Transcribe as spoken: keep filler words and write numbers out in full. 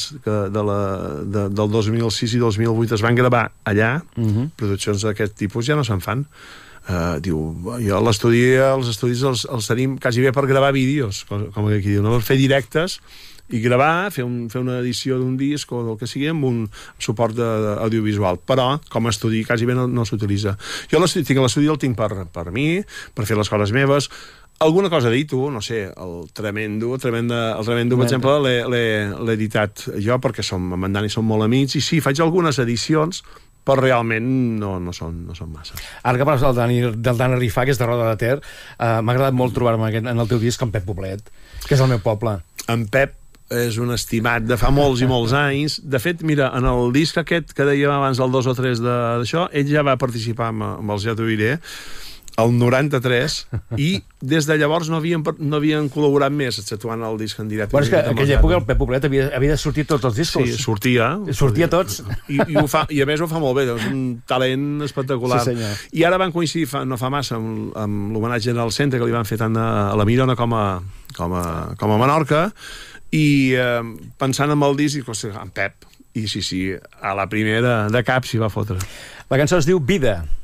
vídeos que de la, de, del dos mil sis i dos mil vuit es van gravar allà, uh-huh. produccions d'aquest tipus ja no se'n fan. Uh, diu, jo l'estudi, els estudis els, els tenim quasi bé per gravar vídeos, com, com aquí diu, no? Per fer directes i gravar, fer, un, fer una edició d'un disc o del que sigui amb un suport de, de audiovisual, però com a estudi quasi bé no, no s'utilitza. Jo l'estudi, l'estudi el tinc per, per mi, per fer les coses meves. Alguna cosa edito, no sé, el Tremendo, tremendo, el Tremendo, per exemple, l'he editat jo perquè som, amb en Dani som molt amics, i sí, faig algunes edicions, però realment no, no, són, no són massa. Ara que parles del Dani, del Dani Rifà, que és de Roda de Ter, uh, m'ha agradat molt trobar-me en el teu disc amb Pep Poblet, que és el meu poble. En Pep és un estimat de fa molts i molts anys. De fet, mira, en el disc aquest que dèiem abans, el dos o tres d'això, ell ja va participar amb, amb els Ja t'ho diré, el noranta-tres, i des de llavors no havien, no havien col·laborat més, exceptuant el disc en directe. Bueno, és que en aquella època el Pep Poblet havia, havia de sortir tots els discos. Sí, sortia. Sortia tots. I, i, ho fa, i a més ho fa molt bé, és un talent espectacular. Sí, senyor. I ara van coincidir fa, no fa massa amb, amb l'homenatge al centre que li van fer tant a, a la Mirona com a, com a, com a Menorca, i eh, pensant en el disc, i, en Pep, i sí, sí, a la primera de cap s'hi va fotre. La cançó es diu Vida.